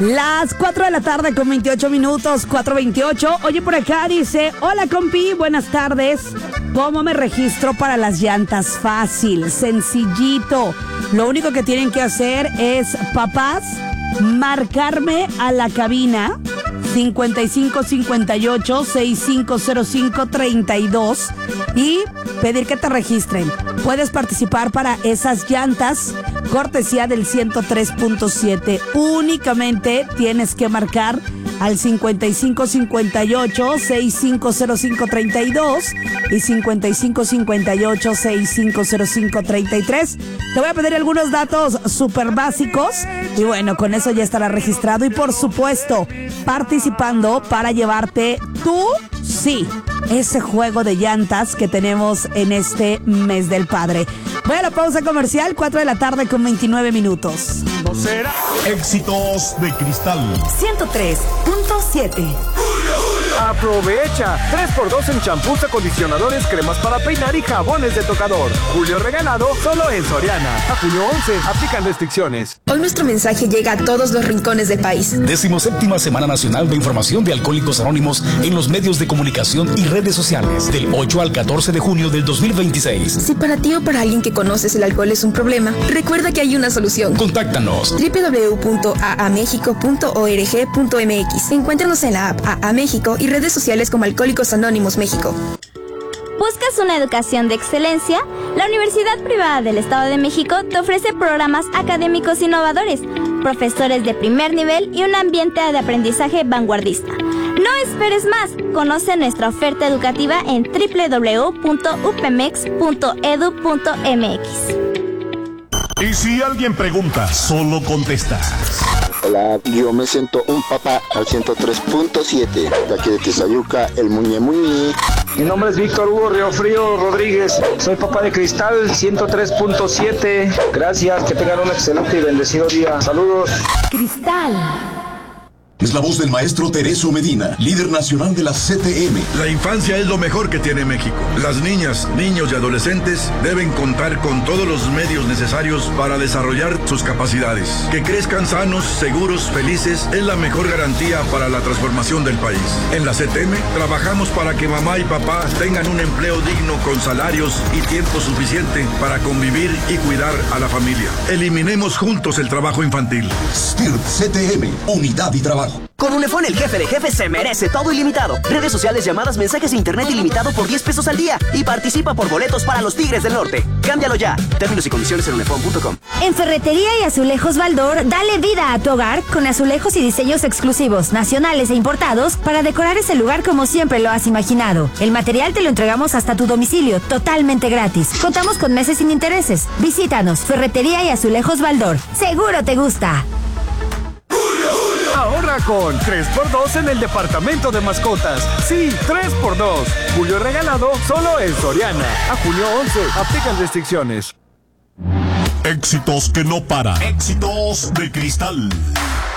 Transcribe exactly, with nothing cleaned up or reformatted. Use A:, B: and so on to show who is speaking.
A: Las cuatro de la tarde con veintiocho minutos, cuatro veintiocho. Oye, por acá dice, hola compi, buenas tardes. ¿Cómo me registro para las llantas? Fácil, sencillito. Lo único que tienen que hacer es, papás, marcarme a la cabina cincuenta y cinco cincuenta y ocho sesenta y cinco cero cinco treinta y dos y pedir que te registren. Puedes participar para esas llantas cortesía del ciento tres punto siete. Únicamente tienes que marcar al cincuenta y cinco cincuenta y ocho sesenta y cinco cero cinco treinta y dos y cincuenta y cinco cincuenta y ocho sesenta y cinco cero cinco treinta y tres. Te voy a pedir algunos datos súper básicos y bueno, con eso ya estará registrado y por supuesto participando para llevarte tú, sí, ese juego de llantas que tenemos en este mes del padre. Voy a la pausa comercial, cuatro de la tarde con veintinueve minutos.
B: No será. Éxitos de Cristal
C: ciento tres punto siete.
D: Aprovecha tres por dos en champús, acondicionadores, cremas para peinar y jabones de tocador. Julio regalado solo en Soriana. A junio once, aplican restricciones.
E: Hoy nuestro mensaje llega a todos los rincones del país.
F: Decimoséptima Semana Nacional de Información de Alcohólicos Anónimos en los medios de comunicación y redes sociales, del ocho al catorce de junio del dos mil veintiséis.
E: Si para ti o para alguien que conoces el alcohol es un problema, recuerda que hay una solución.
F: Contáctanos.
E: doble u doble u doble u punto a a méxico punto org punto m x. Encuéntranos en la app A A México y redes sociales como Alcohólicos Anónimos México.
G: ¿Buscas una educación de excelencia? La Universidad Privada del Estado de México te ofrece programas académicos innovadores, profesores de primer nivel y un ambiente de aprendizaje vanguardista. No esperes más. Conoce nuestra oferta educativa en doble u doble u doble u punto u p m x punto e d u punto m x.
B: Y si alguien pregunta, solo contestas.
H: Hola, yo me siento un papá al ciento tres punto siete, de aquí de Tizayuca, el Muñe Muñe.
I: Mi nombre es Víctor Hugo Riofrío Rodríguez, soy papá de Cristal ciento tres punto siete. Gracias, que tengan un excelente y bendecido día. Saludos.
C: Cristal
B: Es la voz del maestro Tereso Medina, líder nacional de la C T M.
J: La infancia es lo mejor que tiene México. Las niñas, niños y adolescentes deben contar con todos los medios necesarios para desarrollar sus capacidades. Que crezcan sanos, seguros, felices es la mejor garantía para la transformación del país. En la C T M trabajamos para que mamá y papá tengan un empleo digno con salarios y tiempo suficiente para convivir y cuidar a la familia. Eliminemos juntos el trabajo infantil.
B: S T I R T C T M, unidad y trabajo.
K: Con Unifón, el jefe de jefes se merece todo ilimitado. Redes sociales, llamadas, mensajes e internet ilimitado por diez pesos al día. Y participa por boletos para los Tigres del Norte. Cámbialo ya. Términos y condiciones en unifón punto com.
L: En Ferretería y Azulejos Baldor, dale vida a tu hogar con azulejos y diseños exclusivos, nacionales e importados para decorar ese lugar como siempre lo has imaginado. El material te lo entregamos hasta tu domicilio, totalmente gratis. Contamos con meses sin intereses. Visítanos, Ferretería y Azulejos Baldor. Seguro te gusta.
D: Ahorra con tres por dos en el departamento de mascotas. Sí, tres por dos. Julio regalado solo en Soriana. A junio once, aplican restricciones.
B: Éxitos que no paran. Éxitos de Cristal.